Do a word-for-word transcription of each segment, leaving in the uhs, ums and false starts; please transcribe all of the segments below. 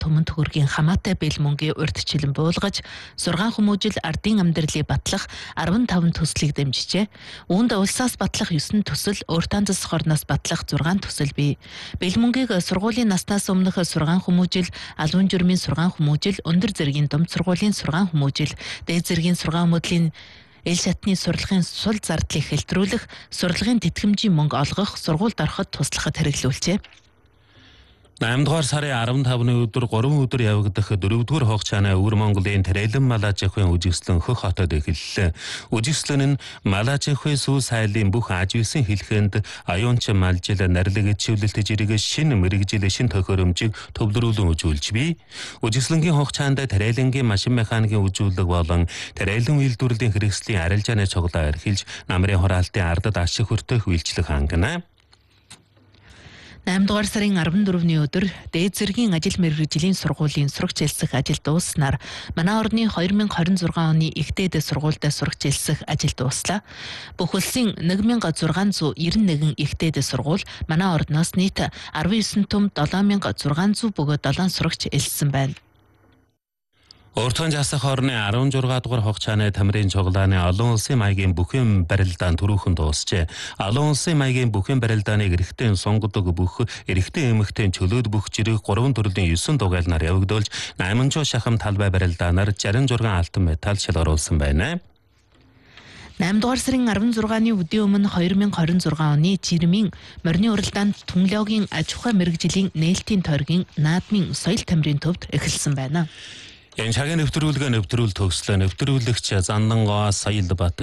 түмэн төгөргийн хамаатай бэлмөнгийн урьдчилан буулгаж, сургаан хүмүүжил ардын амьдралыг батлах арван таван төслийг дэмжижээ. Үүнд улсаас батлах есөн төсөл, өөртөө засах орноос батлах зургаан төсөл бий. Бэлмөнгийг сургуулийн наснаас өмнөх сургаан хүмүүжил, албан журмын сургаан хүмүүжил, өндөр зэргийн думд сургуулийн сургаан хүмүүжил, дээд зэргийн сургаан хүмүүжлийн эл шатны сурлагын сул зардлыг хэлтрүүлэх, сурлагын тэтгэмжийн мөнгө олгох, сургуульд ороход туслахад хэрэглүүлжээ. найман дугаар сарын арван тавны өдөр гурван өдөр явагдах дөрөвдүгээр хугацааны Өвөр Монголын Тэрэлэн Малажихуйн үжигслэн Хөх хотод эхэллээ. Үжигслэн нь Малажихуй сүүс хайлын бүх аж үйлсийн хэлхэнд аюунч малжил нарилэг чивлэлт жирэг шинэ мэрэгжил шин тохиромжийг төвлөрүүлэн үзүүлж бий. Үжигслэнгийн хугацаанд Тэрэлэнгийн машин механикийн үзүүлэлт болон Тэрэлэн үйлдвэрлэлийн хэрэгслийн арилжааны цуглаа эрхэлж намрын хураалтын ардад ашиг хүртэх үйлчлэг хангана. найман дугаар сарын арван дөрөвний өдөр дээд зэргийн ажил мэргэжлийн сургуулийн сурагч элсэх ажил дууснаар манай орны хоёр мянга хорин зургаан оны ихтэйд сургуульд сурагч элсэх ажил дууслаа. Бүх улсын нэг мянга зургаан зуун эрдэнэ нэгэн ихтэйд сургууль манай орноос нийт арван есөн түм долоон мянга зургаан зуун бөгөөд долоон сурагч элсэн байна. Өөртөө засах орны арван зургаан дугаар хугацааны тамирын цуглааны олон улсын маягийн бүхэн барилдаан түрүүхэн дуусжээ. Олон улсын маягийн бүхэн барилдааныг эрэгтэй сонгодог бүх эрэгтэй эмэгтэй чөлөөд бүх жирэг гурван төрлийн есөн дугаалнаар явагдуулж, найман зуун шахам талбай барилдаанаар шарин зургаан алтан металл шил оруулсан байна. найман дугаар сарын арван зургааны өдийн өмнө хоёр мянга хорин зургаан оны жирмийн морины уралдаанд Түнлэогийн аж ахуй мэргэжлийн нээлтийн тойргийн наадмын соёл тамирын төвд эхэлсэн байна. Энэ цагийн нэвтрүүлгээ нэвтрүүл төгслөө. Нэвтрүүлэгч Зандангоо Саялбат.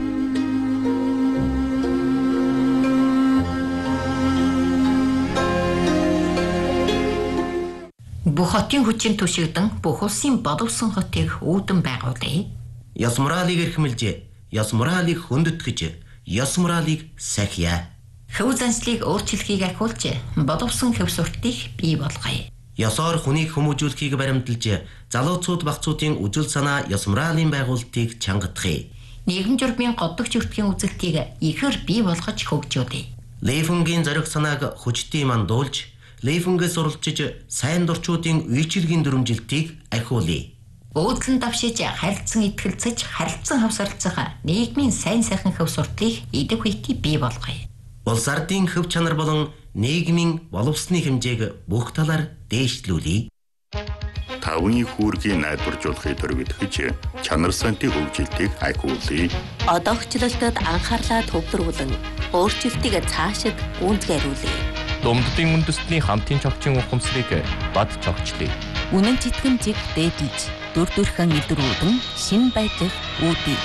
Бүх хотын хүчин түшигдэн бүх улсын боловсон хотыг үүдэн байгуулъя. Ёс моралыг эрхэмлж, ёс моралыг хөндөтгэж, ёс моралыг сахиа. Хөв заншлыг өөрчлөхийг ахиулж, боловсон хөв суртыг бий болгоё. Ёсоор хүнийг хүмүүжүүлэхийг баримталж, залууцууд багцуудын үжил санаа ёс моралын байгуулалтыг чангадахыг. Нийгэм журмын годдогч өртгийн үзэлтийг ихээр бий болгож хөгжүүлье. Лейфунгийн зориг санааг хүчтэй мандуулж, Лейфунгээс суралцж сайн дурчуудын үйлчилгийн дүрмжилтийг ахиулъя. Өөдлөн давшиж харилцан итгэлцэж, харилцан хавсарлцах нийгмийн сайн сайхан хөв суртыг идэв хийхийг бий болгоё. Улс ардын хөв чанар болон нийгмийн боловсны хэмжээг бүх талаар дээшлүүлье. Тавны хүүргийн найдваржуулахыг төрөвдөж, чанар сантын хөгжилтийг ахиулъя. Одоогчлолтод анхаарлаа төвлөрүүлэн, өөрчлөлтийг цаашид гүйцэтгүүлье. Думддын үндэстний хамтын цогцын ухамсарыг бад цогчлъя. Үнэн тэтгэмжийг дээдлж, дүр төрхөн илрүүлэн, шин байдлыг үүдье.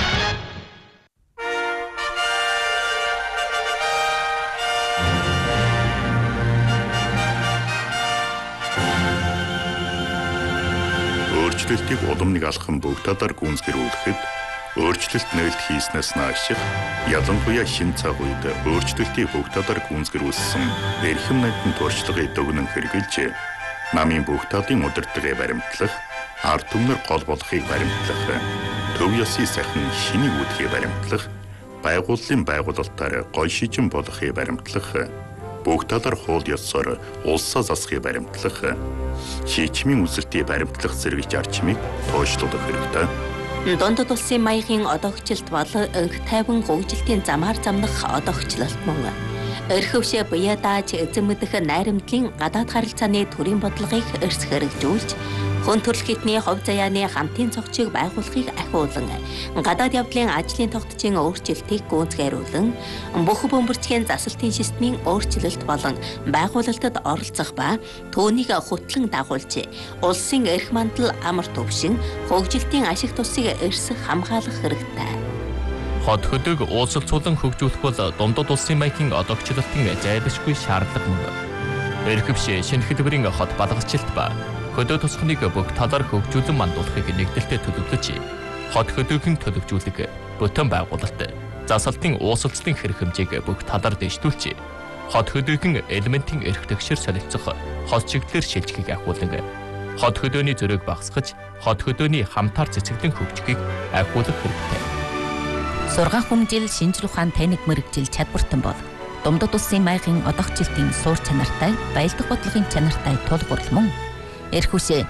Өөрчлөлтийг удамныг алхам бүх талаар гүйцэтгүүлэхэд өөрчлөлт нээлт хийснээс нааших ялангуяа шин цаг үед өөрчлөлтийг бүх талаар гүйцэтгүүлсэн эрхэм найдын туршлагыг дүгнэн хэрэгжилж намын бүх талын удирдлагыг баримтлах, ард түмнэр гол болохыг баримтлах, төв ёсны сайхан шинийг үүдхийг баримтлах, байгууллын байгуулалтаар гол шижин болохыг баримтлах, бүх талаар хууль ёсоор улсаа засахыг баримтлах, шийдвэрийн үзэлтийг баримтлах зэрэг зарчмыг тооцоолох хэрэгтэй. Дундад улсын маягийн одоогчлолт бол өнг тайван хөгжилтийн замаар замнах одоогчлолт мөн. Өрхөвшөө буяа дааж эзэн мэдэх найрамдлын гадаад харилцааны төрийн бодлогыг эрс хэрэгжүүлж, хүн төрөл хитний хувь заяаны хамтын цогцыг байгуулахыг ахиулан, гадаад явдлын ажлын тогтцын өөрчлөлтийг гүйцэтгүүлэн, бүх бөмбөрцгийн засалтын системийн өөрчлөлт болон байгуулалтад оролцох ба түүнийг хөтлөн дагуулж, улсын эрх мандал амар төвшин, хөгжилтийн ашиг тусыг эрс хамгаалах хэрэгтэй. Хот хөдөг уулзалцуулан хөгжүүлэх бол дундад улсын маягийн одоогчлолтын зайлшгүй шаардлага мөн. Эрхэвшээ шинэ хэлбэрийн хот балгалчлалт ба хөдөө тусахныг бүх талаар хөгжүүлэн мандуулахыг нэгдэлтэй төлөвлөж, хот хөдөөгийн төлөвжүүлэг, бүтэн байгуулалт, засалтын уусалцлын хэрэг хэмжээг бүх талаар дэвшүүлж, хот хөдөөгийн элементийн эрх тэгшэр солилцох, хот чиглэлээр шилжихийг ахиулан, хот хөдөөний зөрөөг багасгаж, хот хөдөөний хамтаар цэцэглэн хөгжихийг ахиулах хэрэгтэй. Сургаан хүмүүжил шинжлэх ухаан таныг мэрэгжил чадвартан бол дундад улсын маягийн одоогчлолтын суур чанартай, баялдах бодлогын чанартай тулгуурлал мөн. Эрх хүсээ